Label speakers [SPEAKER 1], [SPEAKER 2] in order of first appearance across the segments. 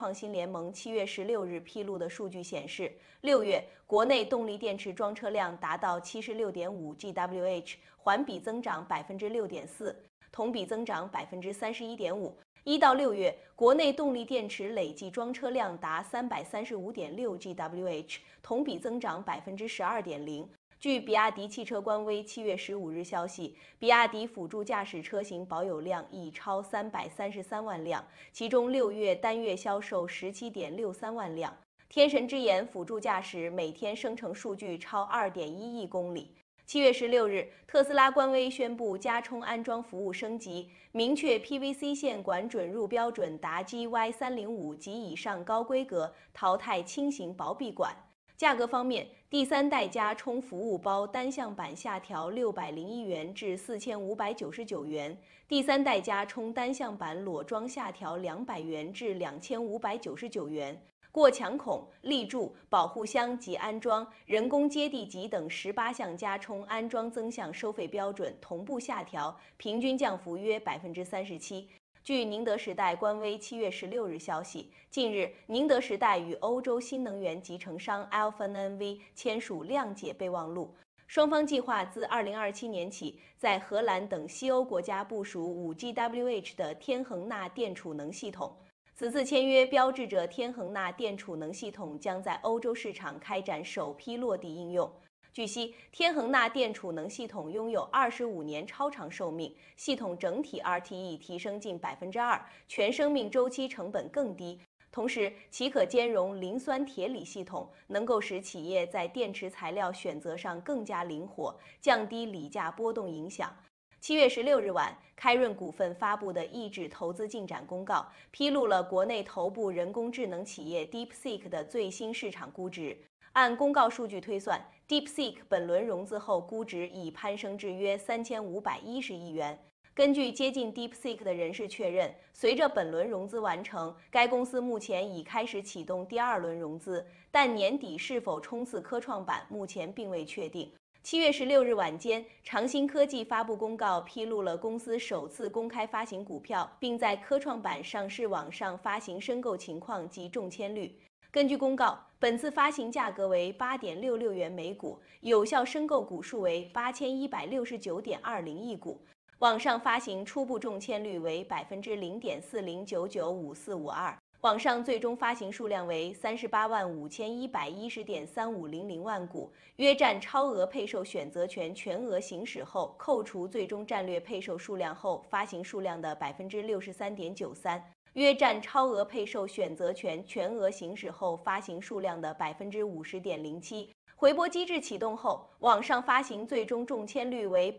[SPEAKER 1] 创新联盟7月16日披露的数据显示，6月国内动力电池装车量达到76.5 GWh， 环比增长6.4%，同比增长31.5%。1到6月，国内动力电池累计装车量达335.6 GWh， 同比增长12.0%。据比亚迪汽车官微7月15日消息，比亚迪辅助驾驶车型保有量已超333万辆，其中6月单月销售17.63万辆。天神之眼辅助驾驶每天生成数据超2.1亿公里。7月16日，特斯拉官微宣布加充安装服务升级，明确 PVC 线管准入标准达 GY305 及以上高规格，淘汰轻型薄壁管。价格方面，第3代加充服务包单向版下调601元至4599元，第3代加充单向版裸装下调200元至2599元。过墙孔、立柱、保护箱及安装、人工接地级等18项加充安装增项收费标准同步下调，平均降幅约37%。据宁德时代官微7月16日消息，近日宁德时代与欧洲新能源集成商 Alfen N.V. 签署谅解备忘录，双方计划自2027年起在荷兰等西欧国家部署5 GWh 的天恒钠电储能系统。此次签约标志着天恒钠电储能系统将在欧洲市场开展首批落地应用。据悉，天恒钠电储能系统拥有25年超长寿命，系统整体 RTE 提升近2%，全生命周期成本更低。同时，其可兼容磷酸铁锂系统，能够使企业在电池材料选择上更加灵活，降低锂价波动影响。7月16日晚，开润股份发布的抑制投资进展公告，披露了国内头部人工智能企业 DeepSeek 的最新市场估值。按公告数据推算， DeepSeek 本轮融资后估值已攀升至约3510亿元。根据接近 DeepSeek 的人士确认，随着本轮融资完成，该公司目前已开始启动第2轮融资，但年底是否冲刺科创板目前并未确定。7月16日晚间，长兴科技发布公告，披露了公司首次公开发行股票，并在科创板上市网上发行申购情况及中签率。根据公告，本次发行价格为8.66元每股，有效申购股数为8169.20亿股。网上发行初步中签率为0.4099954552，网上最终发行数量为385110.3500万股，约占超额配售选择权全额行使后扣除最终战略配售数量后发行数量的63.93%。约占超额配售选择权全额行使后发行数量的50.07%。回拨机制启动后，网上发行最终中签率为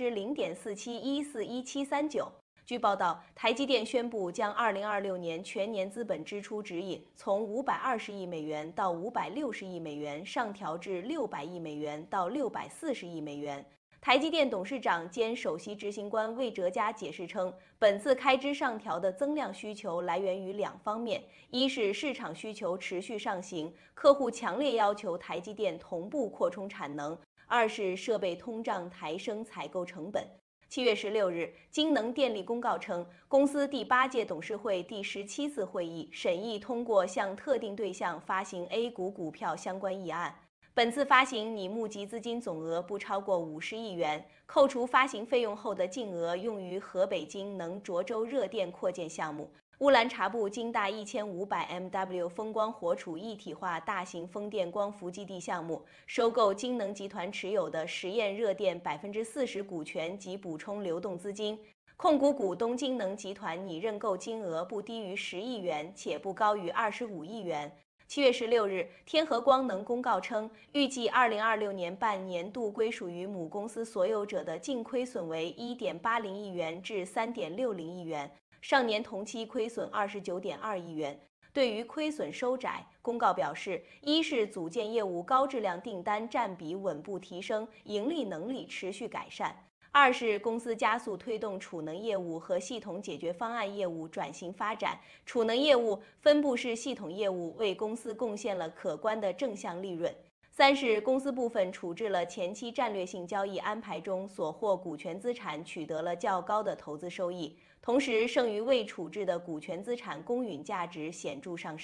[SPEAKER 1] 0.47141739%。据报道，台积电宣布将2026年全年资本支出指引从520亿美元到560亿美元上调至600亿美元到640亿美元。台积电董事长兼首席执行官魏哲嘉解释称，本次开支上调的增量需求来源于2方面，一是市场需求持续上行，客户强烈要求台积电同步扩充产能；二是设备通胀抬升采购成本。7月16日，京能电力公告称，公司第8届董事会第17次会议审议通过向特定对象发行 A 股股票相关议案。本次发行拟募集资金总额不超过50亿元，扣除发行费用后的净额用于河北京能涿州热电扩建项目、乌兰察布京大1500 MW 风光活储一体化大型风电光伏基地项目、收购京能集团持有的实验热电40%股权及补充流动资金。控股股东京能集团拟认购金额不低于10亿元，且不高于25亿元。7月16日，天合光能公告称，预计2026年半年度归属于母公司所有者的净亏损为1.80亿元至3.60亿元，上年同期亏损29.2亿元。对于亏损收窄，公告表示，一是组件业务高质量订单占比稳步提升，盈利能力持续改善。二是公司加速推动储能业务和系统解决方案业务转型发展，储能业务、分布式系统业务为公司贡献了可观的正向利润。三是公司部分处置了前期战略性交易安排中所获股权资产取得了较高的投资收益，同时剩余未处置的股权资产公允价值显著上升。